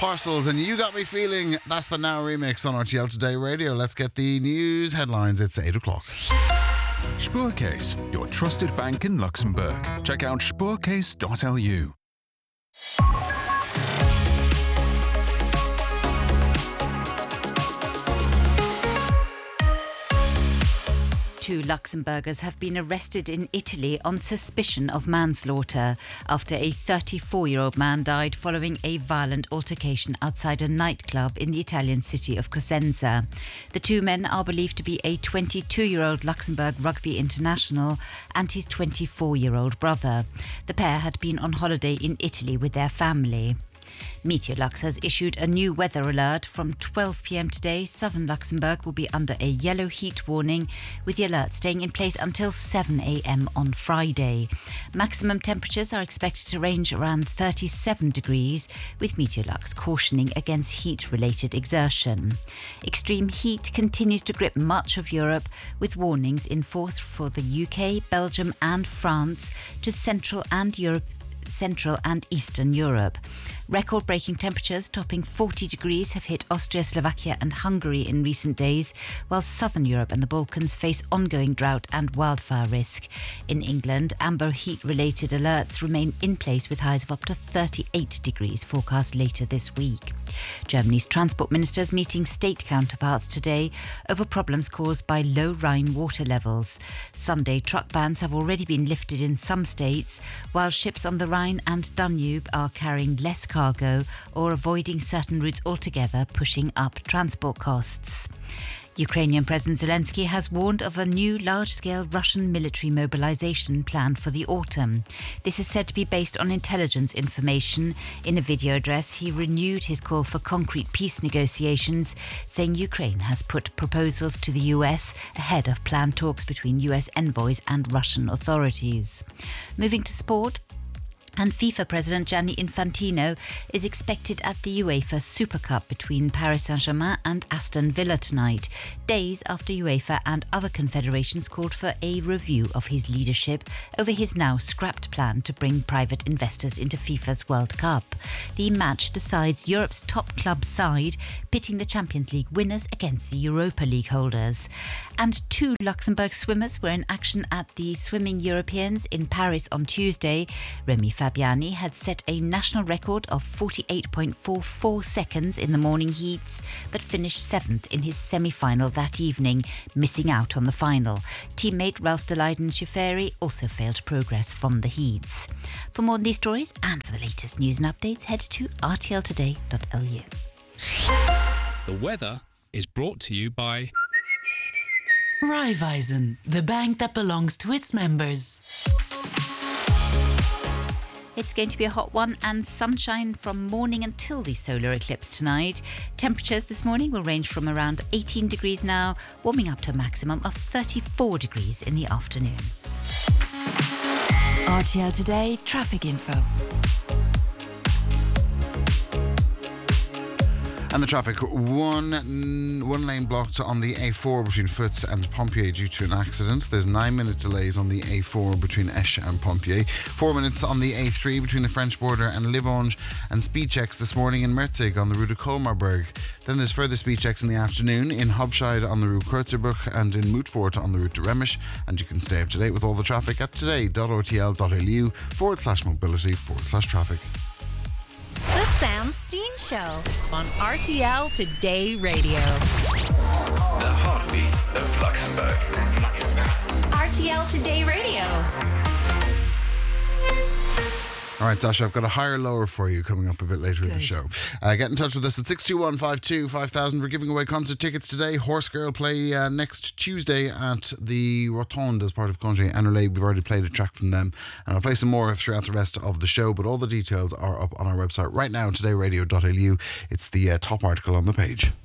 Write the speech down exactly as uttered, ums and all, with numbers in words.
Parcels and You Got Me Feeling. That's the Now remix on R T L Today Radio. Let's get the news headlines. It's eight o'clock. Spoorcase, your trusted bank in Luxembourg. Check out spoorcase dot l u. Two Luxembourgers have been arrested in Italy on suspicion of manslaughter after a thirty-four-year-old man died following a violent altercation outside a nightclub in the Italian city of Cosenza. The two men are believed to be a twenty-two-year-old Luxembourg rugby international and his twenty-four-year-old brother. The pair had been on holiday in Italy with their family. Meteorlux has issued a new weather alert. From twelve p.m. today, southern Luxembourg will be under a yellow heat warning, with the alert staying in place until seven a.m. on Friday. Maximum temperatures are expected to range around thirty-seven degrees, with Meteorlux cautioning against heat-related exertion. Extreme heat continues to grip much of Europe, with warnings in force for the U K, Belgium and France to Central and Europe Central and Eastern Europe. Record-breaking temperatures topping forty degrees have hit Austria, Slovakia and Hungary in recent days, while southern Europe and the Balkans face ongoing drought and wildfire risk. In England, amber heat-related alerts remain in place with highs of up to thirty-eight degrees forecast later this week. Germany's transport ministers meeting state counterparts today over problems caused by low Rhine water levels. Sunday truck bans have already been lifted in some states, while ships on the Rhine and Danube are carrying less cargo or avoiding certain routes altogether, pushing up transport costs. Ukrainian President Zelensky has warned of a new large-scale Russian military mobilization plan for the autumn. This is said to be based on intelligence information. In a video address, he renewed his call for concrete peace negotiations, saying Ukraine has put proposals to the U S ahead of planned talks between U S envoys and Russian authorities. Moving to sport. And FIFA President Gianni Infantino is expected at the UEFA Super Cup between Paris Saint-Germain and Aston Villa tonight, days after UEFA and other confederations called for a review of his leadership over his now scrapped plan to bring private investors into FIFA's World Cup. The match decides Europe's top club side, pitting the Champions League winners against the Europa League holders. And two Luxembourg swimmers were in action at the Swimming Europeans in Paris on Tuesday. Remy Fabiani had set a national record of forty-eight point four four seconds in the morning heats, but finished seventh in his semi-final that evening, missing out on the final. Teammate Ralph de Leiden-Schiferi also failed to progress from the heats. For more on these stories and for the latest news and updates, head to r t l today dot l u. The weather is brought to you by Raiffeisen, the bank that belongs to its members. It's going to be a hot one and sunshine from morning until the solar eclipse tonight. Temperatures this morning will range from around eighteen degrees now, warming up to a maximum of thirty-four degrees in the afternoon. R T L Today traffic info. And the traffic, one one lane blocked on the A four between Foots and Pompier due to an accident. There's nine minute delays on the A four between Esch and Pompier. Four minutes on the A three between the French border and Livange, and speed checks this morning in Merzig on the route of Colmarberg. Then there's further speed checks in the afternoon in Hobscheid on the route Kurzerbruch and in Mootfort on the route to Remisch. And you can stay up to date with all the traffic at today.rtl.lu forward slash mobility forward slash traffic. The Sam Steen Show on R T L Today Radio. The heartbeat of Luxembourg. R T L Today Radio. All right, Sasha, I've got a higher lower for you coming up a bit later Good. in the show. Uh, get in touch with us at six two one, five two, five thousand. We're giving away concert tickets today. Horse Girl play uh, next Tuesday at the Rotonde as part of Congé Annulé. We've already played a track from them, and I'll play some more throughout the rest of the show, but all the details are up on our website right now, today radio dot l u. It's the uh, top article on the page.